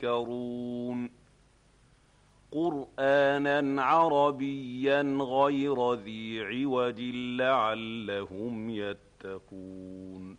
يتفكرون قرآنا عربيا غير ذي عوج لعلهم يتقون